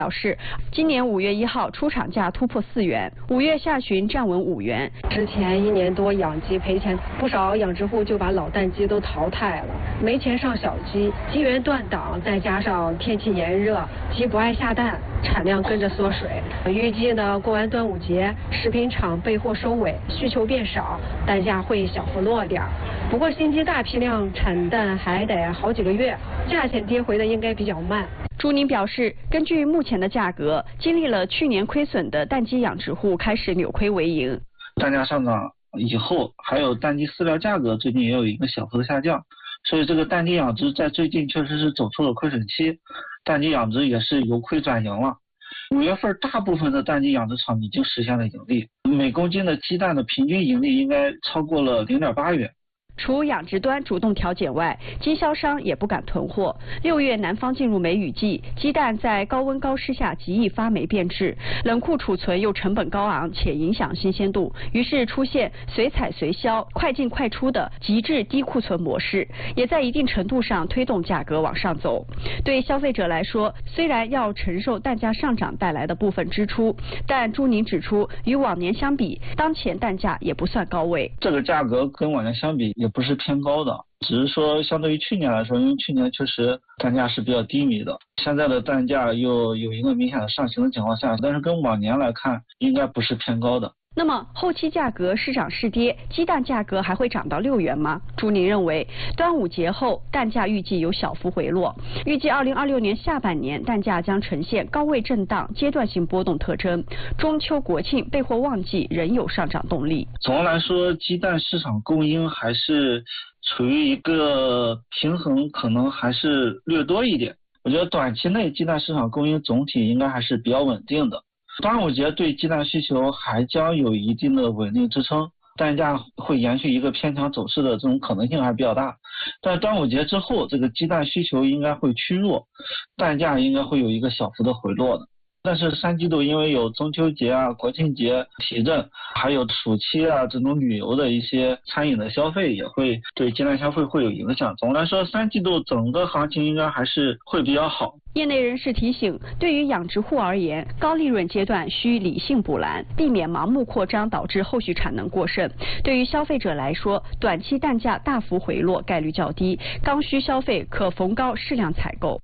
表示，今年5月1号出厂价突破4元，5月下旬站稳5元。 之前1年多养鸡赔钱，不少养殖户就把老蛋鸡都淘汰了，没钱上小鸡，鸡源断档，再加上天气炎热，鸡不爱下蛋，产量跟着缩水。预计呢，过完端午节，食品厂备货收尾，需求变少，蛋价会小幅落点。不过新鸡大批量产蛋还得好几个月，价钱跌回的应该比较慢。 朱宁表示，根据目前的价格，经历了去年亏损的蛋鸡养殖户开始扭亏为盈。 蛋价上涨以后，还有蛋鸡饲料价格最近也有一个小幅的下降，所以这个蛋鸡养殖在最近确实是走出了亏损期，蛋鸡养殖也是由亏转盈了。5月份大部分的蛋鸡养殖场已经实现了盈利，每公斤的鸡蛋的平均盈利应该超过了0.8元。 除养殖端主动调减外，经销商也不敢囤货。6月南方进入梅雨季，鸡蛋在高温高湿下极易发霉变质，冷库储存又成本高昂且影响新鲜度，于是出现随采随销、快进快出的极致低库存模式，也在一定程度上推动价格往上走。对消费者来说，虽然要承受蛋价上涨带来的部分支出，但朱宁指出，与往年相比，当前蛋价也不算高位。 这个价格跟往年相比也不是偏高的，只是说相对于去年来说，因为去年确实蛋价是比较低迷的，现在的蛋价又有一个明显的上行的情况下，但是跟往年来看，应该不是偏高的。 那么后期价格是涨是跌，鸡蛋价格还会涨到6元吗？朱宁认为，端午节后蛋价预计有小幅回落，预计2026年下半年蛋价将呈现高位震荡、阶段性波动特征。中秋国庆备货旺季仍有上涨动力。 总的来说，鸡蛋市场供应还是处于一个平衡，可能还是略多一点。我觉得短期内鸡蛋市场供应总体应该还是比较稳定的。端午节对鸡蛋需求还将有一定的稳定支撑，蛋价会延续一个偏强走势的这种可能性还比较大。但端午节之后，这个鸡蛋需求应该会趋弱，蛋价应该会有一个小幅的回落的。但是3季度因为有中秋节啊、国庆节提振，还有暑期啊这种旅游的一些餐饮的消费，也会对鸡蛋消费会有影响。总的来说，3季度整个行情应该还是会比较好。 业内人士提醒，对于养殖户而言，高利润阶段需理性补篮，避免盲目扩张导致后续产能过剩。对于消费者来说，短期蛋价大幅回落概率较低，刚需消费可逢高适量采购。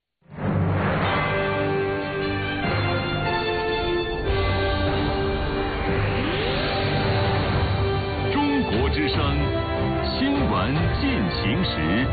中国之声，新闻进行时。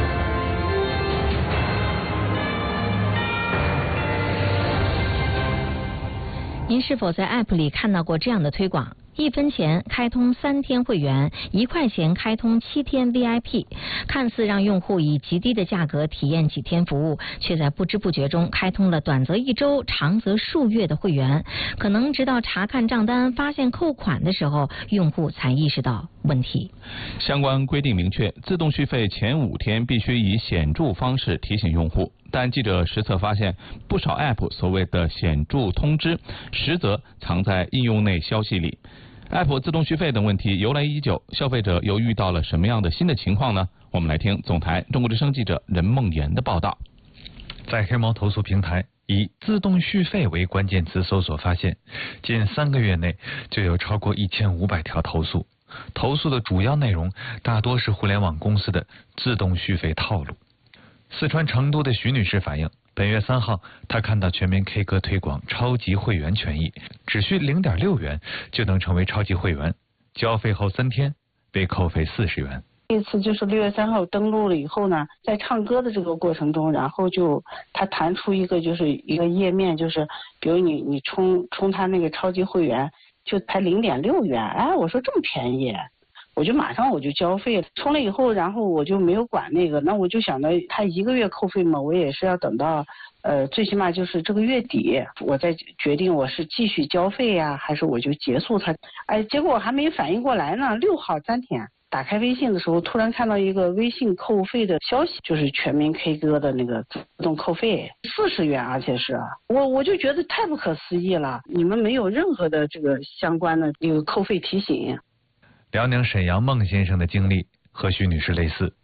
您是否在 App 里看到过这样的推广？1分钱开通3天会员，1块钱开通7天 VIP， 看似让用户以极低的价格体验几天服务，却在不知不觉中开通了短则1周、长则数月的会员。可能直到查看账单发现扣款的时候，用户才意识到问题。 相关规定明确，自动续费前5天必须以显著方式提醒用户。但记者实测发现，不少 App 所谓的显著通知，实则藏在应用内消息里。App 自动续费等问题由来已久，消费者又遇到了什么样的新的情况呢？我们来听总台中国之声记者任梦妍的报道。 在黑猫投诉平台以自动续费为关键词搜索发现，近3个月内就有超过1500条投诉，投诉的主要内容大多是互联网公司的自动续费套路。四川成都的徐女士反映，本月3号，她看到全民 K 歌推广超级会员权益，只需0.6元就能成为超级会员，交费后3天被扣费40元。 这次就是6月3号登录了以后呢，在唱歌的这个过程中，然后它弹出一个页面，就是比如你充它那个超级会员就才0.6元，哎，我说这么便宜。我就马上交费了，充了以后，然后我就没有管那个，那我就想着他1个月扣费嘛，我也是要等到最起码就是这个月底，我再决定我是继续交费呀，还是我就结束它。哎，结果我还没反应过来呢，6号3天打开微信的时候，突然看到一个微信扣费的消息，就是全民 K 歌的那个自动扣费40元，而且是我就觉得太不可思议了，你们没有任何的这个相关的那个扣费提醒。 辽宁沈阳孟先生的经历和徐女士类似，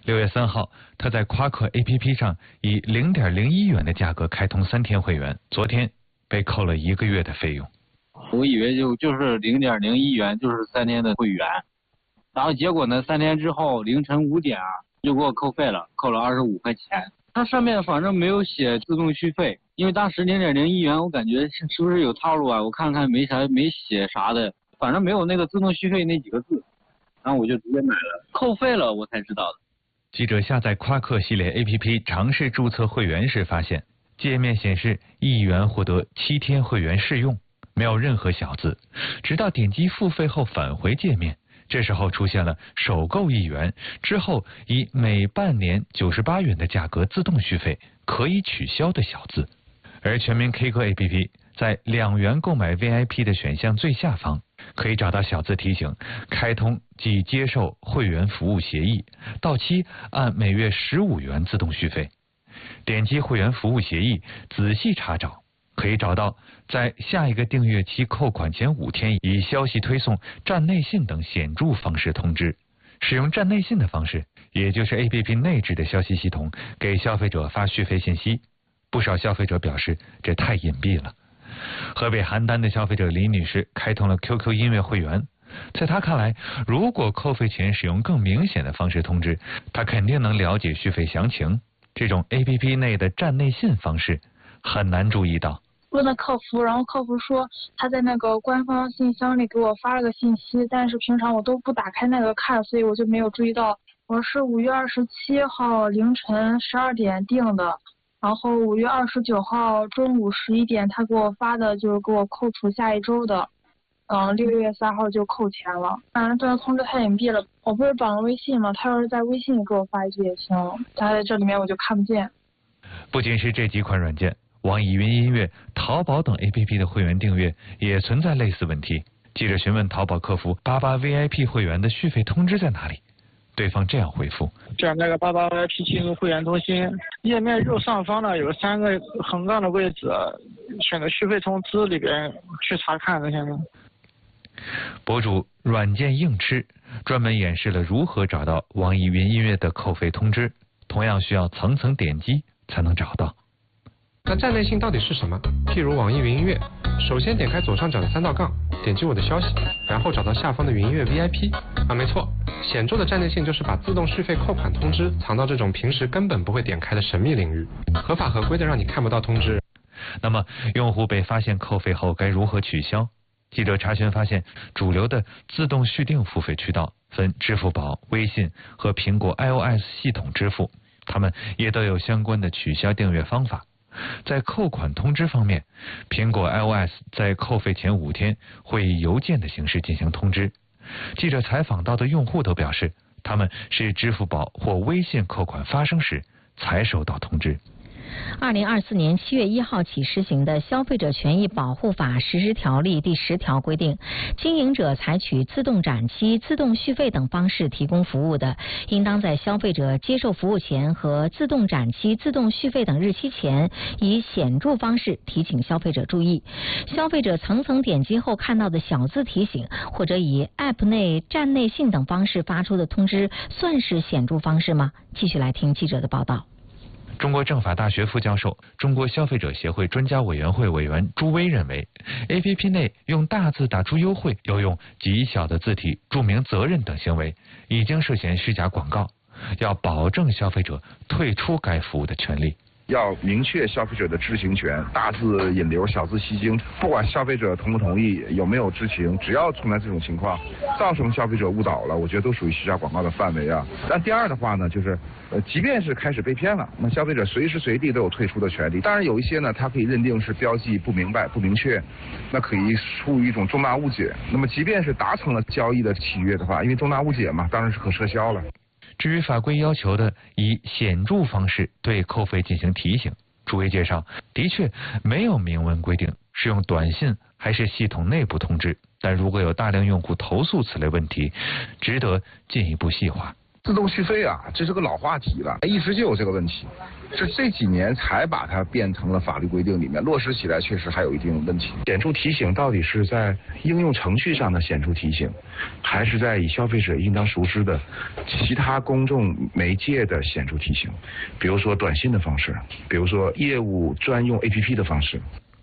6月3号，他在夸克 APP 上以0.01元的价格开通3天会员，昨天被扣了1个月的费用。 我以为就是0.01元，就是3天的会员，然后结果呢，3天之后凌晨5点就给我扣费了，扣了25块钱。它上面反正没有写自动续费，因为当时0.01元，我感觉是不是有套路啊？我看看没写啥的，反正没有那个自动续费那几个字，然后我就直接买了，扣费了我才知道的。 记者下载夸克系列 APP 尝试注册会员时发现，界面显示1元获得7天会员试用，没有任何小字，直到点击付费后返回界面，这时候出现了首购1元，之后以每半年98元的价格自动续费，可以取消的小字。而全民 K 歌 APP 在2元购买 VIP 的选项最下方，可以找到小字提醒开通即接受会员服务协议，到期按每月15元自动续费。点击会员服务协议，仔细查找，可以找到在下一个订阅期扣款前5天以消息推送、站内信等显著方式通知。使用站内信的方式，也就是 APP 内置的消息系统给消费者发续费信息。不少消费者表示这太隐蔽了。河北邯郸的消费者李女士开通了 QQ 音乐会员，在她看来，如果扣费前使用更明显的方式通知，她肯定能了解续费详情。这种 APP 内的站内信方式很难注意到。 问了客服，然后客服说他在那个官方信箱里给我发了个信息，但是平常我都不打开那个看，所以我就没有注意到。我是5月27号凌晨12点订的，然后5月29号中午11点他给我发的就是给我扣除下一周的，6月3号就扣钱了。这个通知太隐蔽了，我不是绑了微信吗？他要是在微信里给我发一句也行，他在这里面我就看不见。 不仅是这几款软件，网易云音乐、淘宝等 APP 的会员订阅也存在类似问题。记者询问淘宝客服88 VIP 会员的续费通知在哪里，对方这样回复： 在那个88 VIP 进入会员中心页面右上方呢有3个横杠的位置，选择续费通知里边去查看这些呢。 博主软件硬吃专门演示了如何找到网易云音乐的扣费通知，同样需要层层点击才能找到。 那站内信到底是什么？譬如网易云音乐，首先点开左上角的3道杠，点击我的消息，然后找到下方的云音乐 VIP。没错，显著的站内信就是把自动续费扣款通知藏到这种平时根本不会点开的神秘领域，合法合规的让你看不到通知。 那么用户被发现扣费后该如何取消？记者查询发现，主流的自动续订付费渠道分支付宝、微信和苹果 iOS 系统支付，它们也都有相关的取消订阅方法。在扣款通知方面，苹果 iOS 在扣费前5天会以邮件的形式进行通知。记者采访到的用户都表示，他们是支付宝或微信扣款发生时才收到通知。 2024年7月1号起施行的《消费者权益保护法实施条例》第10条规定，经营者采取自动展期、自动续费等方式提供服务的，应当在消费者接受服务前和自动展期、自动续费等日期前，以显著方式提醒消费者注意。消费者层层点击后看到的小字提醒，或者以 App 内站内信等方式发出的通知，算是显著方式吗？继续来听记者的报道。 中国政法大学副教授、中国消费者协会专家委员会委员朱威认为 ，APP 内用大字打出优惠，又用极小的字体注明责任等行为，已经涉嫌虚假广告，要保证消费者退出该服务的权利。 要明确消费者的知情权，大字引流，小字吸睛，不管消费者同不同意，有没有知情，只要存在这种情况，造成消费者误导了，我觉得都属于虚假广告的范围啊。但第二的话呢，就是即便是开始被骗了，那消费者随时随地都有退出的权利。当然有一些呢，它可以认定是标记不明白、不明确，那可以出于一种重大误解。那么即便是达成了交易的契约的话，因为重大误解嘛，当然是可撤销了。 至于法规要求的以显著方式对扣费进行提醒，朱威介绍，的确没有明文规定是用短信还是系统内部通知，但如果有大量用户投诉此类问题，值得进一步细化。 自动续费啊，这是个老话题了，一直就有这个问题，是这几年才把它变成了法律规定里面，落实起来确实还有一定问题。显著提醒到底是在应用程序上的显著提醒，还是在以消费者应当熟知的其他公众媒介的显著提醒，比如说短信的方式，比如说业务专用 APP 的方式。